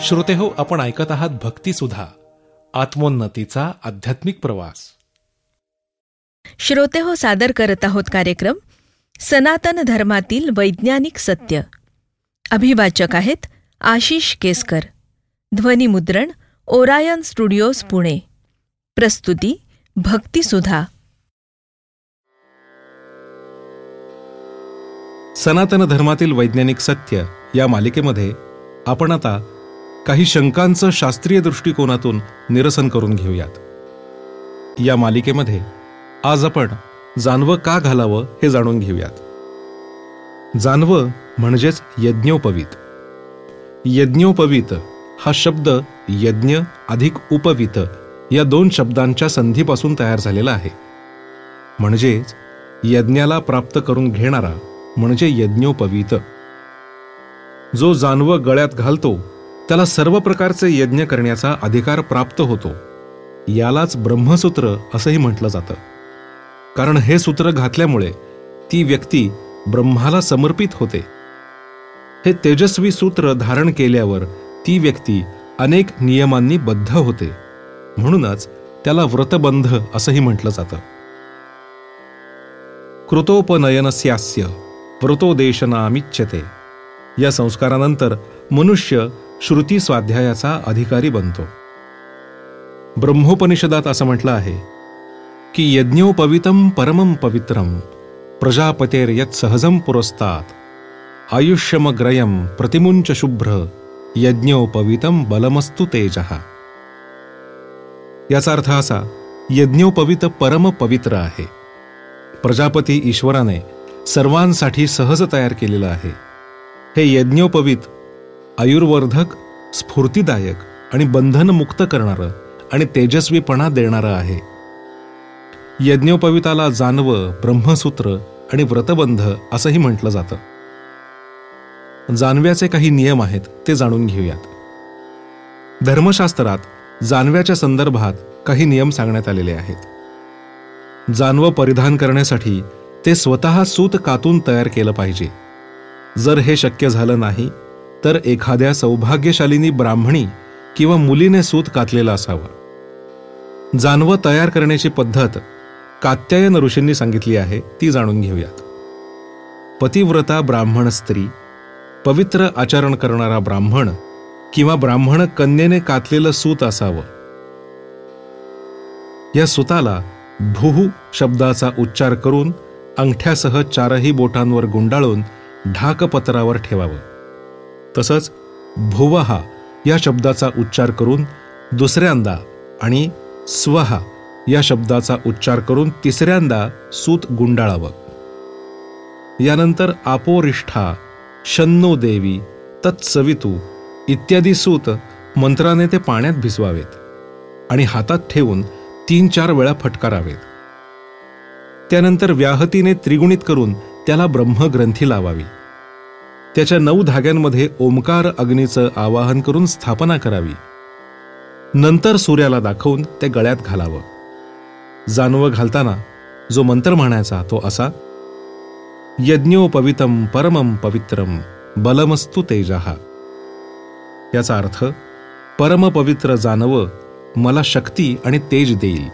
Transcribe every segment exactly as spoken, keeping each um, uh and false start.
श्रोतेहो, आपण ऐकत आहात भक्तिसुधा, आत्मोन्नतीचा आध्यात्मिक प्रवास. श्रोतेहो, सादर करत आहोत कार्यक्रम सनातन धर्मातील वैज्ञानिक सत्य. अभिवाचक आहेत आशिष केसकर. ध्वनिमुद्रण ओरायन स्टुडिओज पुणे. प्रस्तुती भक्तिसुधा. सनातन धर्मातील वैज्ञानिक सत्य या मालिकेमध्ये आपण आता काही शंकांचं शास्त्रीय दृष्टिकोनातून निरसन करून घेऊयात. या मालिकेमध्ये आज आपण जानवं का घालावं हे जाणून घेऊयात. जानवं म्हणजेच यज्ञोपवीत. यज्ञोपवीत हा शब्द यज्ञ अधिक उपवीत या दोन शब्दांच्या संधीपासून तयार झालेला आहे. म्हणजेच यज्ञाला प्राप्त करून घेणारा म्हणजे यज्ञोपवीत. जो जानवं गळ्यात घालतो त्याला सर्व प्रकारचे यज्ञ करण्याचा अधिकार प्राप्त होतो. यालाच ब्रह्मसूत्र असंही म्हटलं जातं. कारण हे सूत्र घातल्यामुळे ती व्यक्ती ब्रह्माला समर्पित होते. हे तेजस्वी सूत्र धारण केल्यावर ती व्यक्ती अनेक नियमांनी बद्ध होते. म्हणूनच त्याला व्रतबंध असंही म्हटलं जातं. कृतोपनयनस्यास्य व्रतोदेशनामिच्छते या संस्कारानंतर मनुष्य श्रुती स्वाध्यायाचा अधिकारी बनतो. ब्रह्मोपनिषदात असं म्हटलं आहे की यज्ञोपवितम परमं पवित्रम प्रजापतेर्यत् सहजं पुरस्तात् आयुष्यमग्रयं प्रतिमुंच शुभ्र यज्ञोपवितम बलमस्तु तेजः. याचा अर्थ असा, यज्ञोपवित परम पवित्र आहे. प्रजापती ईश्वराने सर्वांसाठी सहज तयार केलेलं आहे. हे यज्ञोपवीत आयुर्वर्धक, स्फूर्तिदायक आणि बंधनमुक्त करणारं आणि तेजस्वीपणा देणारं आहे. यज्ञोपवीताला जानवं, ब्रह्मसूत्र आणि व्रतबंध असंही म्हटलं जातं. जानव्याचे काही नियम आहेत ते जाणून घेऊयात. धर्मशास्त्रात जानव्याच्या संदर्भात काही नियम सांगण्यात आलेले आहेत. जानवं परिधान करण्यासाठी ते स्वतः सूत कातून तयार केलं पाहिजे. जर हे शक्य झालं नाही तर एखाद्या सौभाग्यशालिनी ब्राह्मणी किंवा मुलीने सूत कातलेलं असावं. जानवं तयार करण्याची पद्धत कात्यायन ऋषींनी सांगितली आहे, ती जाणून घेऊयात. पतिव्रता ब्राह्मण स्त्री, पवित्र आचरण करणारा ब्राह्मण किंवा ब्राह्मण कन्येने कातलेलं सूत असावं. या सूताला भूहू शब्दाचा उच्चार करून अंगठ्यासह चारही बोटांवर गुंडाळून ढाकपत्रावर ठेवावं. तसंच भुवहा या शब्दाचा उच्चार करून दुसऱ्यांदा आणि स्वहा या शब्दाचा उच्चार करून तिसऱ्यांदा सूत गुंडाळावं. यानंतर आपोरिष्ठा, शन्नो देवी, तत्सवितू इत्यादी सूत मंत्राने ते पाण्यात भिजवावेत आणि हातात ठेवून तीन चार वेळा फटकारावेत. त्यानंतर व्याहतीने त्रिगुणित करून त्याला ब्रह्मग्रंथी लावावी. त्याच्या नऊ धाग्यांमध्ये ओंकार अग्नीचं आवाहन करून स्थापना करावी. नंतर सूर्याला दाखवून ते गळ्यात घालावं. जानवं घालताना जो मंत्र म्हणायचा तो असा, यज्ञोपवितम परमं पवित्रम बलमस्तु तेजः. याचा अर्थ, परमपवित्र जानवं मला शक्ती आणि तेज देईल.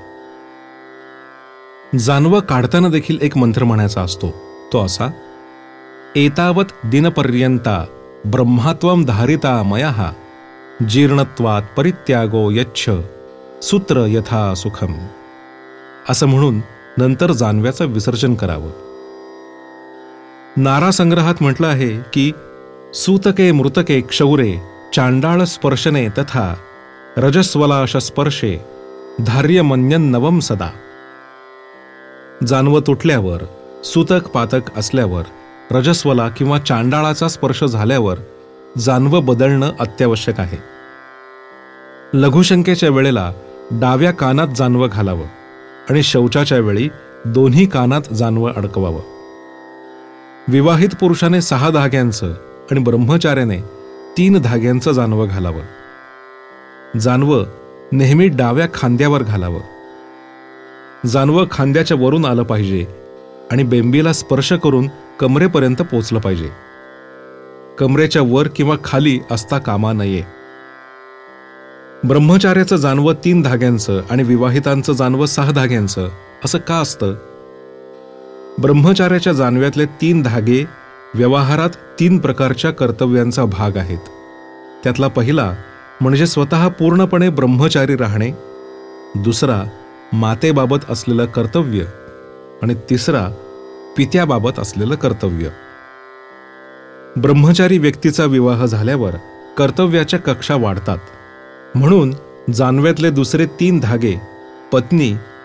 जानवं काढताना देखील एक मंत्र म्हणायचा असतो, तो असा, एतावत दिनपर्यंता ब्रह्मात्वं धारिता मयः जीर्णत्वात परित्यागो यच्छ सूत्र यथा सुखम. असं म्हणून नंतर जानव्याचं विसर्जन करावं. नारासंग्रहात म्हटलं आहे की सूतके मृतके क्षौरे चांडाळ स्पर्शने तथा रजस्वलाश स्पर्शे धार्यमन्यन नवम सदा. जानवं तुटल्यावर, सूतक पातक असल्यावर, रजस्वला किंवा चांडाळाचा स्पर्श झाल्यावर जानवं बदलणं अत्यावश्यक आहे. लघुशंकेच्या वेळेला डाव्या कानात जानवं घालावं आणि शौचाच्या वेळी दोन्ही कानात जानवं अडकवावं. विवाहित पुरुषाने सहा धाग्यांचं आणि ब्रह्मचार्याने तीन धाग्यांचं जानवं घालावं. जानवं नेहमी डाव्या खांद्यावर घालावं. जानवं खांद्याच्या वरून आलं पाहिजे आणि बेंबीला स्पर्श करून कमरेपर्यंत पोचलं पाहिजे. कमरेच्या वर किंवा खाली असता कामा नये. ब्रह्मचार्याचं जानवं तीन धाग्यांचं आणि विवाहितांचं जानवं सहा धाग्यांचं असं का असतं? ब्रह्मचार्याच्या जानव्यातले तीन धागे व्यवहारात तीन प्रकारच्या कर्तव्यांचा भाग आहेत. त्यातला पहिला म्हणजे स्वतः पूर्णपणे ब्रह्मचारी राहणे, दुसरा मातेबाबत असलेलं कर्तव्य आणि तिसरा पित्याबाबत असलेलं कर्तव्य. ब्रह्मचारी व्यक्तीचा विवाह झाल्यावर कर्तव्याच्या कक्षा वाढतात, म्हणून जानव्यातले दुसरे तीन धागे पत्नी